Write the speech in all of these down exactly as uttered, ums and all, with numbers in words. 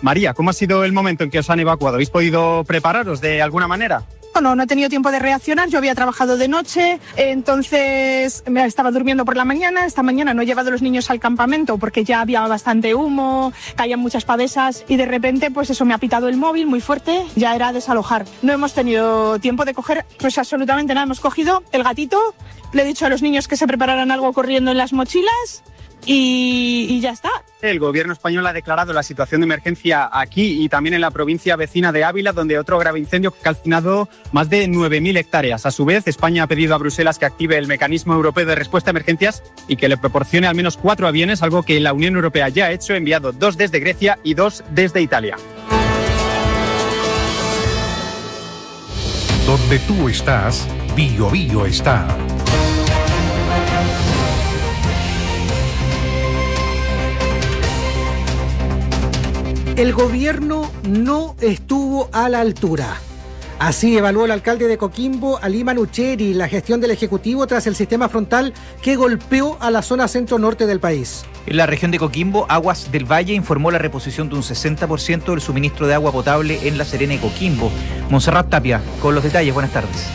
María, ¿cómo ha sido el momento en que os han evacuado? ¿Habéis podido prepararos de alguna manera? No, no he tenido tiempo de reaccionar, yo había trabajado de noche, entonces me estaba durmiendo por la mañana, esta mañana no he llevado a los niños al campamento porque ya había bastante humo, caían muchas pavesas y de repente pues eso me ha pitado el móvil muy fuerte, ya era desalojar. No hemos tenido tiempo de coger pues absolutamente nada, hemos cogido el gatito, le he dicho a los niños que se prepararan algo corriendo en las mochilas y, y ya está. El gobierno español ha declarado la situación de emergencia aquí y también en la provincia vecina de Ávila, donde otro grave incendio ha calcinado más de nueve mil hectáreas. A su vez, España ha pedido a Bruselas que active el mecanismo europeo de respuesta a emergencias y que le proporcione al menos cuatro aviones, algo que la Unión Europea ya ha hecho, enviado dos desde Grecia y dos desde Italia. Donde tú estás, Bío Bío está. El gobierno no estuvo a la altura. Así evaluó el alcalde de Coquimbo, Ayman Ucheri, la gestión del Ejecutivo tras el sistema frontal que golpeó a la zona centro-norte del país. En la región de Coquimbo, Aguas del Valle informó la reposición de un sesenta por ciento del suministro de agua potable en La Serena y Coquimbo. Montserrat Tapia, con los detalles. Buenas tardes.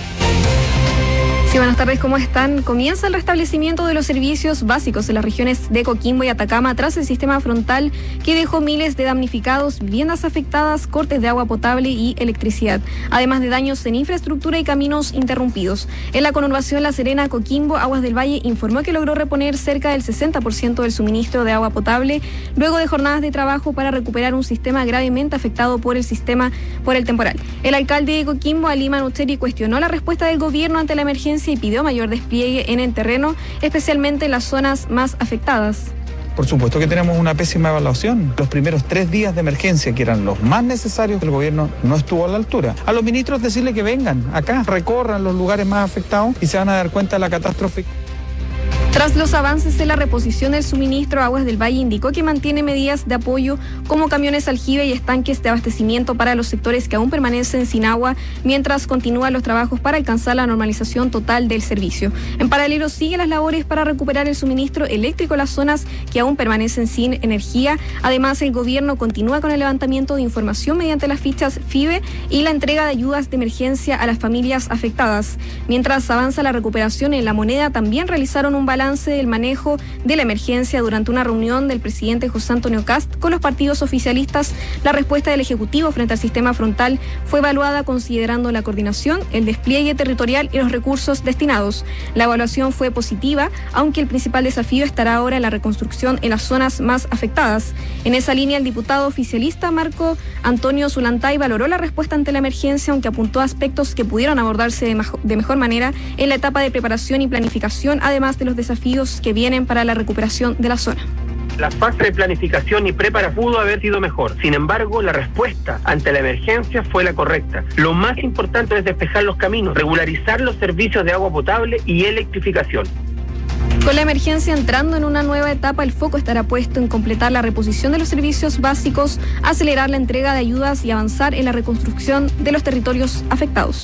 Sí, buenas tardes, ¿cómo están? Comienza el restablecimiento de los servicios básicos en las regiones de Coquimbo y Atacama tras el sistema frontal que dejó miles de damnificados, viviendas afectadas, cortes de agua potable y electricidad, además de daños en infraestructura y caminos interrumpidos. En la conurbación La Serena, Coquimbo, Aguas del Valle informó que logró reponer cerca del sesenta por ciento del suministro de agua potable luego de jornadas de trabajo para recuperar un sistema gravemente afectado por el sistema por el temporal. El alcalde de Coquimbo, Ayman Ucheri, cuestionó la respuesta del gobierno ante la emergencia y pidió mayor despliegue en el terreno, especialmente en las zonas más afectadas. Por supuesto que tenemos una pésima evaluación. Los primeros tres días de emergencia, que eran los más necesarios, el gobierno no estuvo a la altura. A los ministros decirle que vengan acá, recorran los lugares más afectados y se van a dar cuenta de la catástrofe. Tras los avances en la reposición del suministro, Aguas del Valle indicó que mantiene medidas de apoyo como camiones aljibe y estanques de abastecimiento para los sectores que aún permanecen sin agua, mientras continúan los trabajos para alcanzar la normalización total del servicio. En paralelo, siguen las labores para recuperar el suministro eléctrico en las zonas que aún permanecen sin energía. Además, el gobierno continúa con el levantamiento de información mediante las fichas FIBE y la entrega de ayudas de emergencia a las familias afectadas. Mientras avanza la recuperación en La Moneda, también realizaron un balance del manejo de la emergencia durante una reunión del presidente José Antonio Kast con los partidos oficialistas. La respuesta del Ejecutivo frente al sistema frontal fue evaluada considerando la coordinación, el despliegue territorial y los recursos destinados. La evaluación fue positiva, aunque el principal desafío estará ahora en la reconstrucción en las zonas más afectadas. En esa línea, el diputado oficialista Marco Antonio Zulantay valoró la respuesta ante la emergencia, aunque apuntó a aspectos que pudieron abordarse de, majo- de mejor manera en la etapa de preparación y planificación, además de los desafíos que vienen para la recuperación de la zona. La fase de planificación y preparación pudo haber sido mejor. Sin embargo, la respuesta ante la emergencia fue la correcta. Lo más importante es despejar los caminos, regularizar los servicios de agua potable y electrificación. Con la emergencia entrando en una nueva etapa, el foco estará puesto en completar la reposición de los servicios básicos, acelerar la entrega de ayudas y avanzar en la reconstrucción de los territorios afectados.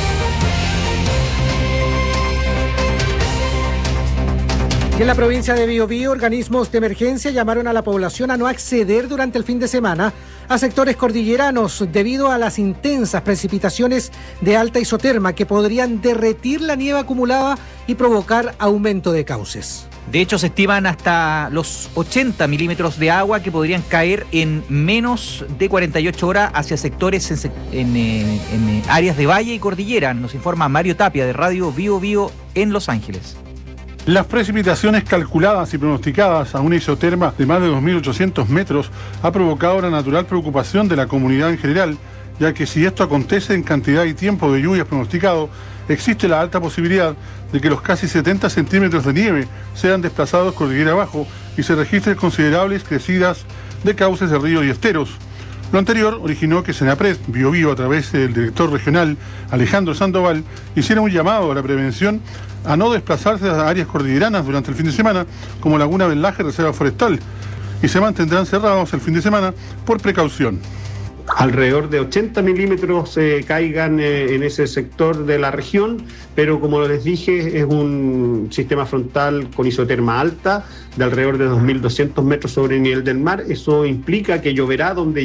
Y en la provincia de Biobío, organismos de emergencia llamaron a la población a no acceder durante el fin de semana a sectores cordilleranos debido a las intensas precipitaciones de alta isoterma que podrían derretir la nieve acumulada y provocar aumento de cauces. De hecho, se estiman hasta los ochenta milímetros de agua que podrían caer en menos de cuarenta y ocho horas hacia sectores en, en, en, en áreas de valle y cordillera. Nos informa Mario Tapia de Radio Bío Bío en Los Ángeles. Las precipitaciones calculadas y pronosticadas a una isoterma de más de dos mil ochocientos metros ha provocado una natural preocupación de la comunidad en general, ya que si esto acontece en cantidad y tiempo de lluvias pronosticado, existe la alta posibilidad de que los casi setenta centímetros de nieve sean desplazados cordillera abajo y se registren considerables crecidas de cauces de ríos y esteros. Lo anterior originó que Senapred, Biobío, a través del director regional Alejandro Sandoval, hiciera un llamado a la prevención a no desplazarse a áreas cordilleranas durante el fin de semana, como Laguna Velaje, Reserva Forestal, y se mantendrán cerrados el fin de semana por precaución. Alrededor de ochenta milímetros eh, caigan eh, en ese sector de la región, pero como les dije, es un sistema frontal con isoterma alta de alrededor de dos mil doscientos metros sobre el nivel del mar. Eso implica que lloverá donde